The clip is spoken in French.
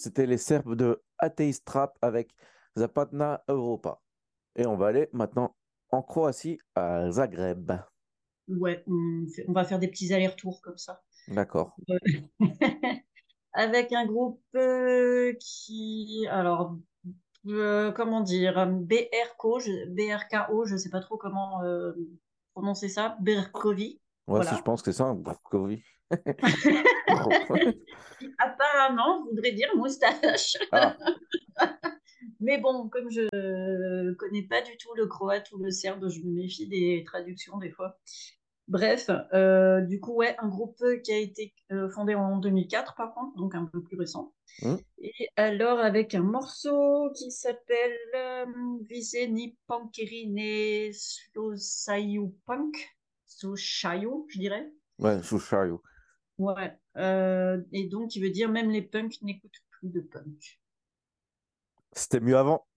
C'était les Serbes de Ateist Trap avec Zapadna Europa. Et on va aller maintenant en Croatie, à Zagreb. Ouais, on va faire des petits allers-retours comme ça. D'accord. Euh, Avec un groupe alors, comment dire, BRKO, je sais pas trop comment prononcer ça, Berkovi, Ouais, si je voilà. pense que c'est ça, un Brkovy. Qui apparemment voudrait dire moustache. Ah, Mais bon, comme je connais pas du tout le croate ou le serbe, je me méfie des traductions des fois. Bref, du coup, ouais, un groupe qui a été fondé en 2004, par contre, donc un peu plus récent. hmm. Et alors, avec un morceau qui s'appelle Viseni Pankerine Slosayu Punk, Slosayu, je dirais. Ouais, Shushayu. Ouais. Et donc, qui veut dire même les punks n'écoutent plus de punk. C'était mieux avant.